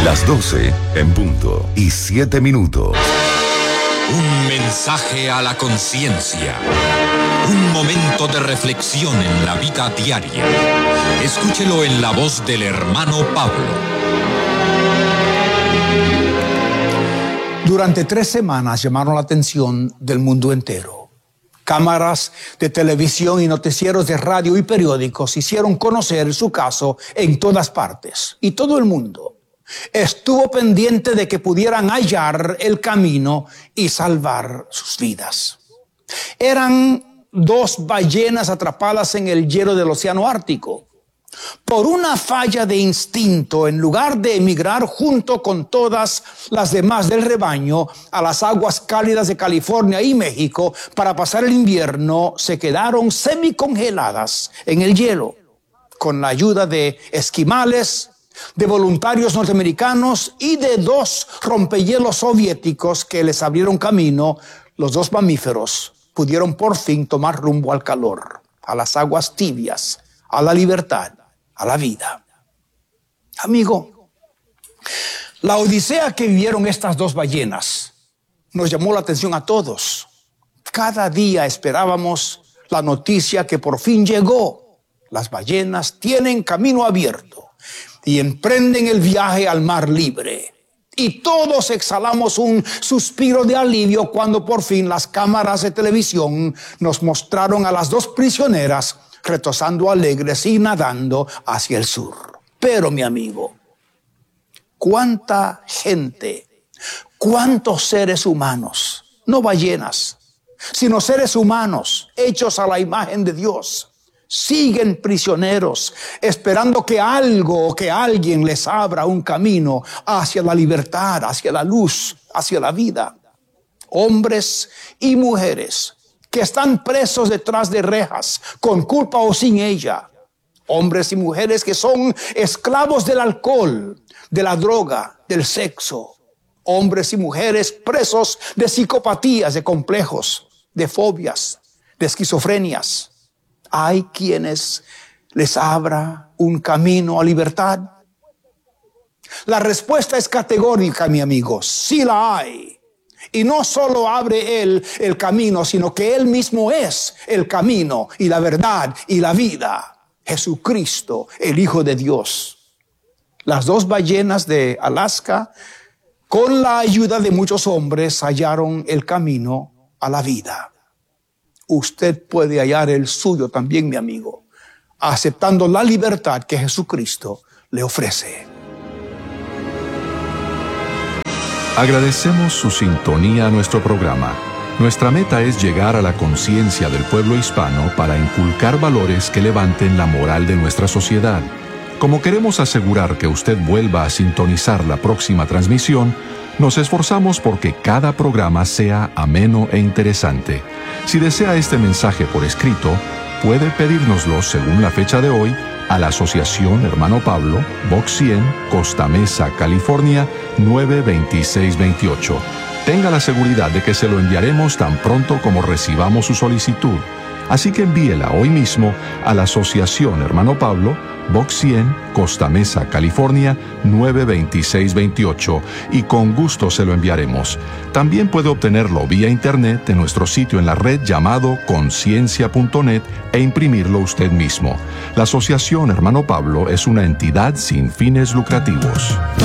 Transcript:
Las 12 en punto y 7 minutos. Un mensaje a la conciencia. Un momento de reflexión en la vida diaria. Escúchelo en la voz del hermano Pablo. Durante 3 semanas llamaron la atención del mundo entero. Cámaras de televisión y noticieros de radio y periódicos hicieron conocer su caso en todas partes. Y todo el mundo estuvo pendiente de que pudieran hallar el camino y salvar sus vidas. Eran 2 ballenas atrapadas en el hielo del océano Ártico. Por una falla de instinto, en lugar de emigrar junto con todas las demás del rebaño a las aguas cálidas de California y México para pasar el invierno, se quedaron semicongeladas en el hielo. Con la ayuda de esquimales, de voluntarios norteamericanos y de 2 rompehielos soviéticos que les abrieron camino, los 2 mamíferos pudieron por fin tomar rumbo al calor, a las aguas tibias, a la libertad, a la vida. Amigo, la odisea que vivieron estas 2 ballenas nos llamó la atención a todos. Cada día esperábamos la noticia que por fin llegó. Las ballenas tienen camino abierto y emprenden el viaje al mar libre. Y todos exhalamos un suspiro de alivio cuando por fin las cámaras de televisión nos mostraron a las 2 prisioneras retozando alegres y nadando hacia el sur. Pero, mi amigo, ¿cuánta gente, cuántos seres humanos, no ballenas, sino seres humanos hechos a la imagen de Dios, siguen prisioneros, esperando que algo o que alguien les abra un camino hacia la libertad, hacia la luz, hacia la vida? Hombres y mujeres que están presos detrás de rejas, con culpa o sin ella. Hombres y mujeres que son esclavos del alcohol, de la droga, del sexo. Hombres y mujeres presos de psicopatías, de complejos, de fobias, de esquizofrenias. ¿Hay quienes les abra un camino a libertad? La respuesta es categórica, mi amigo. Sí la hay. Y no solo abre Él el camino, sino que Él mismo es el camino y la verdad y la vida. Jesucristo, el Hijo de Dios. Las 2 ballenas de Alaska, con la ayuda de muchos hombres, hallaron el camino a la vida. Usted puede hallar el suyo también, mi amigo, aceptando la libertad que Jesucristo le ofrece. Agradecemos su sintonía a nuestro programa. Nuestra meta es llegar a la conciencia del pueblo hispano para inculcar valores que levanten la moral de nuestra sociedad. Como queremos asegurar que usted vuelva a sintonizar la próxima transmisión, nos esforzamos porque cada programa sea ameno e interesante. Si desea este mensaje por escrito, puede pedírnoslo según la fecha de hoy a la Asociación Hermano Pablo, Box 100, Costa Mesa, California, 92628. Tenga la seguridad de que se lo enviaremos tan pronto como recibamos su solicitud. Así que envíela hoy mismo a la Asociación Hermano Pablo, Box 100, Costa Mesa, California, 92628, y con gusto se lo enviaremos. También puede obtenerlo vía internet en nuestro sitio en la red llamado conciencia.net e imprimirlo usted mismo. La Asociación Hermano Pablo es una entidad sin fines lucrativos.